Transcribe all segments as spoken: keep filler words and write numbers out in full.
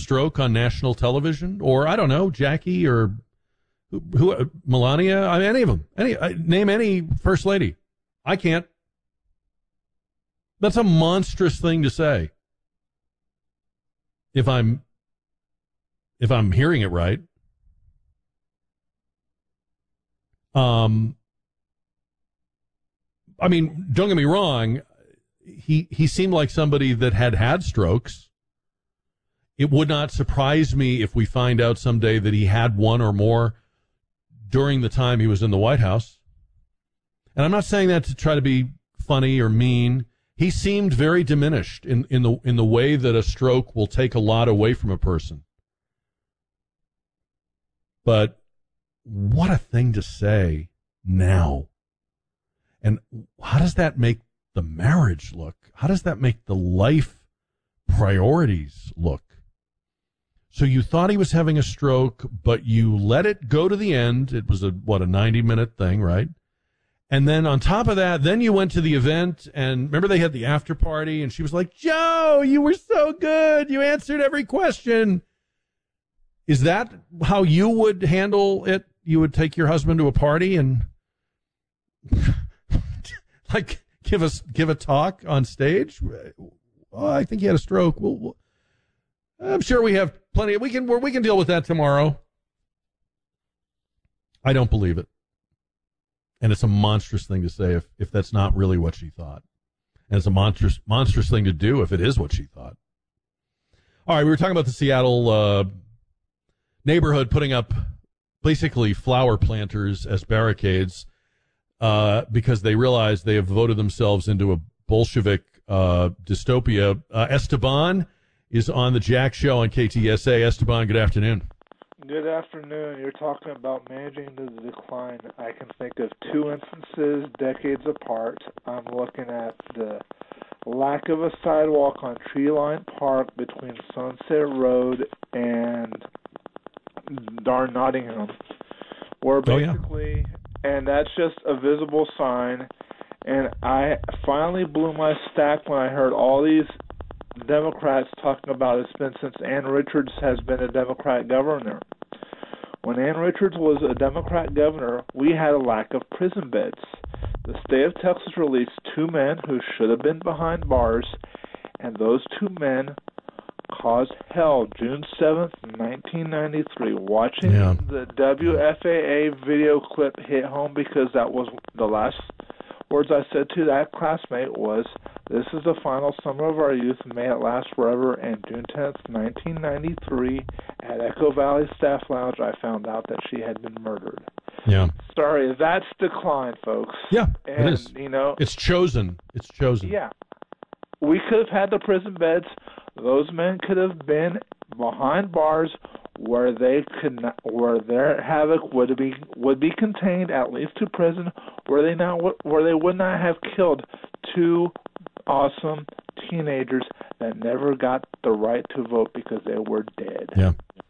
stroke on national television? Or, I don't know, Jackie or who, who Melania? I mean, any of them. Any, name any first lady. I can't. That's a monstrous thing to say. If I'm, if I'm hearing it right. Um, I mean, don't get me wrong. He, he seemed like somebody that had had strokes. It would not surprise me if we find out someday that he had one or more during the time he was in the White House. And I'm not saying that to try to be funny or mean. He seemed very diminished in, in the in the way that a stroke will take a lot away from a person. But what a thing to say now. And how does that make the marriage look? How does that make the life priorities look? So you thought he was having a stroke, but you let it go to the end. It was a, what, a ninety minute thing, right? And then on top of that, then you went to the event, and remember they had the after party, and she was like, Joe, you were so good. You answered every question. Is that how you would handle it? You would take your husband to a party and like give us give a talk on stage? Oh, I think he had a stroke. We'll, we'll, I'm sure we have plenty. We can we can deal with that tomorrow. I don't believe it. And it's a monstrous thing to say if, if that's not really what she thought. And it's a monstrous monstrous thing to do if it is what she thought. All right, we were talking about the Seattle uh, neighborhood putting up basically flower planters as barricades uh, because they realize they have voted themselves into a Bolshevik uh, dystopia. Uh, Esteban is on the Jack Show on K T S A. Esteban, good afternoon. Good afternoon. You're talking about managing the decline. I can think of two instances decades apart. I'm looking at the lack of a sidewalk on Tree Line Park between Sunset Road and darn Nottingham, where basically, oh, yeah. and that's just a visible sign. And I finally blew my stack when I heard all these Democrats talking about it's been since Ann Richards has been a Democrat governor. When Ann Richards was a Democrat governor, we had a lack of prison beds. The state of Texas released two men who should have been behind bars, and those two men caused hell June seventh, nineteen ninety-three. Watching yeah. the W F A A video clip hit home because that was the last words I said to that classmate was, this is the final summer of our youth, may it last forever. And June tenth, nineteen ninety-three, at Echo Valley Staff Lounge, I found out that she had been murdered. Yeah. Sorry, that's decline, folks. Yeah, and, it is. You know, it's chosen. It's chosen. Yeah. We could have had the prison beds. Those men could have been behind bars where they could not, where their havoc would be would be contained at least to prison, where they not where they would not have killed two awesome teenagers that never got the right to vote because they were dead. Yeah,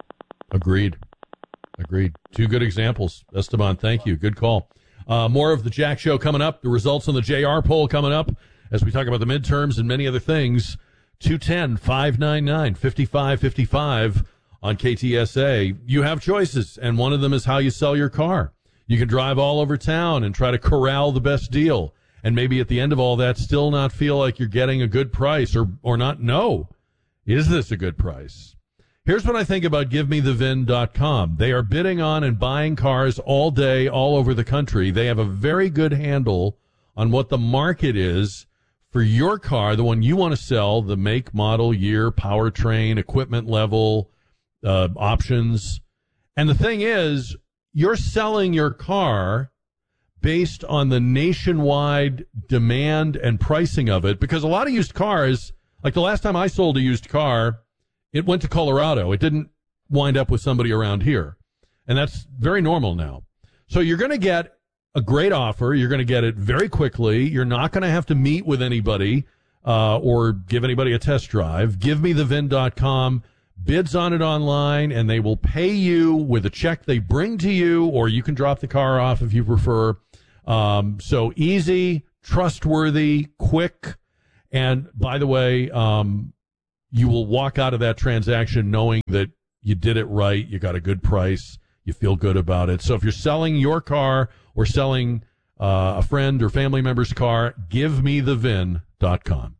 agreed, agreed. Two good examples, Esteban. Thank you. Good call. Uh, more of the Jack Show coming up. The results on the J R poll coming up as we talk about the midterms and many other things. two one zero, five nine nine, five five five five on K T S A. You have choices, and one of them is how you sell your car. You can drive all over town and try to corral the best deal, and maybe at the end of all that still not feel like you're getting a good price, or or not know, is this a good price? Here's what I think about give me the V I N dot com. They are bidding on and buying cars all day, all over the country. They have a very good handle on what the market is for your car, the one you want to sell, the make, model, year, powertrain, equipment level, uh, options. And the thing is, you're selling your car based on the nationwide demand and pricing of it, because a lot of used cars, like the last time I sold a used car, it went to Colorado. It didn't wind up with somebody around here. And that's very normal now. So you're going to get a great offer. You're going to get it very quickly. You're not going to have to meet with anybody uh, or give anybody a test drive. give me the V I N dot com bids on it online, and they will pay you with a check they bring to you, or you can drop the car off if you prefer. Um, so easy, trustworthy, quick. And by the way, um, you will walk out of that transaction knowing that you did it right, you got a good price, you feel good about it. So if you're selling your car or selling uh, a friend or family member's car, give me the V I N dot com.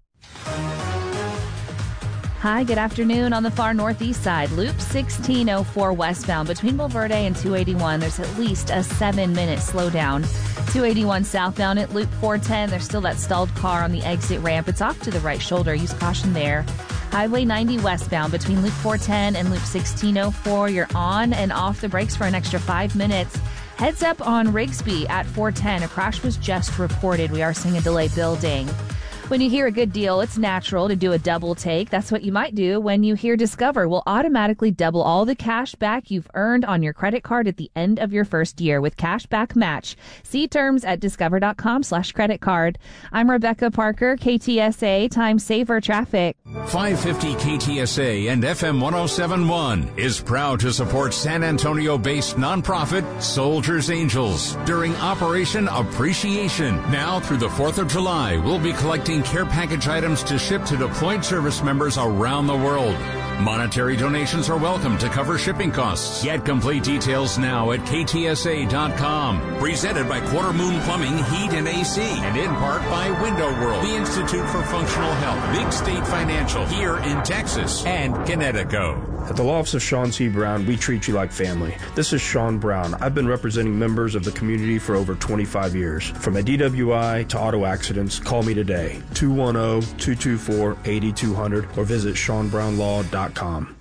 Hi, good afternoon. On the far northeast side, Loop sixteen oh four westbound between Bulverde and two eighty-one, there's at least a seven-minute slowdown. two eighty-one southbound at Loop four ten, there's still that stalled car on the exit ramp. It's off to the right shoulder. Use caution there. Highway ninety westbound between Loop four ten and Loop sixteen oh four, you're on and off the brakes for an extra five minutes. Heads up on Rigsby at four ten. A crash was just reported. We are seeing a delay building. When you hear a good deal, it's natural to do a double take. That's what you might do when you hear Discover will automatically double all the cash back you've earned on your credit card at the end of your first year with cash back match. See terms at discover.com slash credit card. I'm Rebecca Parker, K T S A Time Saver Traffic. five fifty K T S A and F M one oh seven point one is proud to support San Antonio-based nonprofit Soldiers Angels during Operation Appreciation. Now through the fourth of July, we'll be collecting care package items to ship to deployed service members around the world. Monetary donations are welcome to cover shipping costs. Get complete details now at K T S A dot com. Presented by Quarter Moon Plumbing, Heat and A C, and in part by Window World, the Institute for Functional Health, Big State Financial, here in Texas, and Connecticut. At the law office of Sean C. Brown, we treat you like family. This is Sean Brown. I've been representing members of the community for over twenty-five years. From a D W I to auto accidents, call me today, two one zero, two two four, eight two zero zero, or visit sean brown law dot com.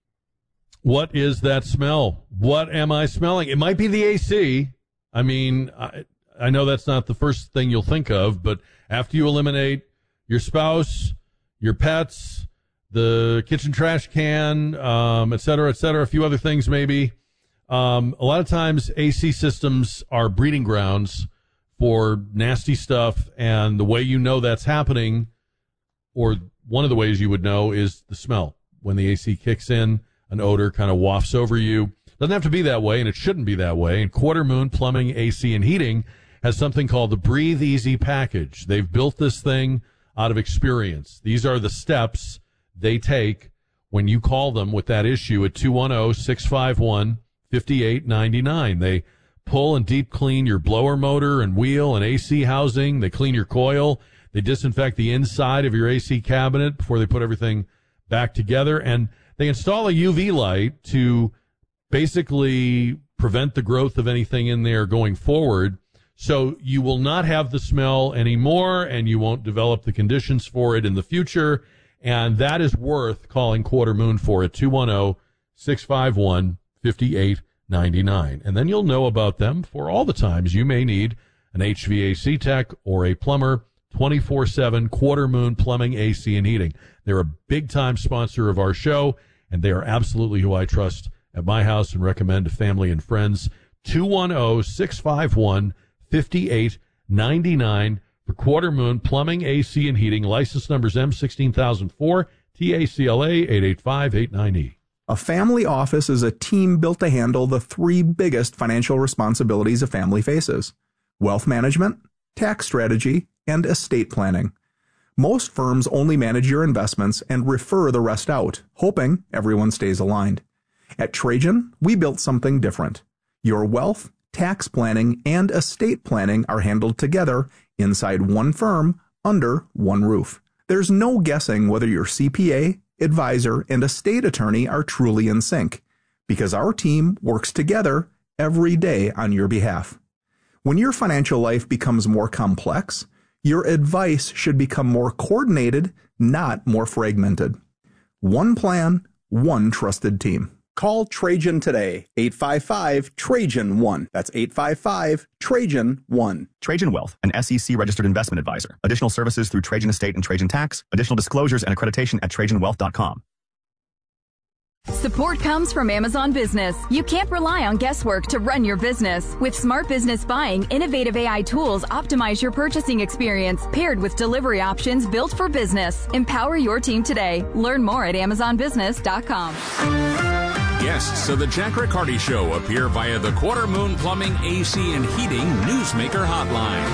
What is that smell? What am I smelling? It might be the A C. I mean, I, I know that's not the first thing you'll think of, but after you eliminate your spouse, your pets, the kitchen trash can, um, et cetera, et cetera, a few other things maybe. Um, a lot of times A C systems are breeding grounds for nasty stuff, and the way you know that's happening, or one of the ways you would know, is the smell. When the A C kicks in, an odor kind of wafts over you. Doesn't have to be that way, and it shouldn't be that way. And Quarter Moon Plumbing, A C, and Heating has something called the Breathe Easy package. They've built this thing out of experience. These are the steps they take when you call them with that issue at two one zero, six five one, five eight nine nine. They pull and deep clean your blower motor and wheel and A C housing. They clean your coil. They disinfect the inside of your A C cabinet before they put everything back together. And they install a U V light to basically prevent the growth of anything in there going forward. So you will not have the smell anymore, and you won't develop the conditions for it in the future. And that is worth calling Quarter Moon for at two one zero, six five one, five eight nine nine. And then you'll know about them for all the times you may need an H V A C tech or a plumber. Twenty-four seven Quarter Moon Plumbing, A C, and Heating. They're a big-time sponsor of our show, and they are absolutely who I trust at my house and recommend to family and friends. two one zero, six five one, five eight nine nine for Quarter Moon Plumbing, A C, and Heating. License numbers M sixteen thousand four, T A C L A eight eight five eight nine E. A family office is a team built to handle the three biggest financial responsibilities a family faces: wealth management, tax strategy, and estate planning. Most firms only manage your investments and refer the rest out, hoping everyone stays aligned. At Trajan, we built something different. Your wealth, tax planning, and estate planning are handled together inside one firm under one roof. There's no guessing whether your C P A, advisor, and estate attorney are truly in sync, because our team works together every day on your behalf. When your financial life becomes more complex, your advice should become more coordinated, not more fragmented. One plan, one trusted team. Call Trajan today, eight five five, Trajan one. That's eight five five, Trajan one. Trajan Wealth, an S E C-registered investment advisor. Additional services through Trajan Estate and Trajan Tax. Additional disclosures and accreditation at trajan wealth dot com. Support comes from Amazon Business. You can't rely on guesswork to run your business. With Smart Business Buying, innovative A I tools optimize your purchasing experience, paired with delivery options built for business. Empower your team today. Learn more at amazon business dot com. Guests of the Jack Riccardi Show appear via the Quarter Moon Plumbing, A C, and Heating Newsmaker Hotline.